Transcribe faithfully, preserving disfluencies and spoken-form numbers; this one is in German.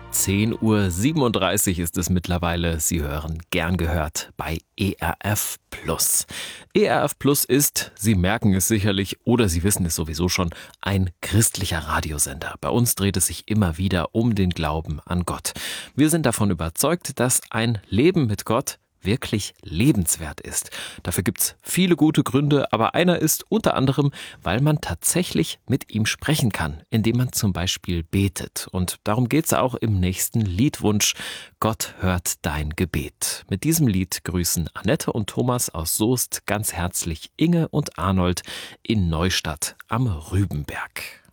zehn Uhr siebenunddreißig ist es mittlerweile. Sie hören Gern gehört bei E R F Plus. E R F Plus ist, Sie merken es sicherlich oder Sie wissen es sowieso schon, ein christlicher Radiosender. Bei uns dreht es sich immer wieder um den Glauben an Gott. Wir sind davon überzeugt, dass ein Leben mit Gott wirklich lebenswert ist. Dafür gibt's viele gute Gründe, aber einer ist unter anderem, weil man tatsächlich mit ihm sprechen kann, indem man zum Beispiel betet. Und darum geht's auch im nächsten Liedwunsch. Gott hört dein Gebet. Mit diesem Lied grüßen Annette und Thomas aus Soest ganz herzlich Inge und Arnold in Neustadt am Rübenberg.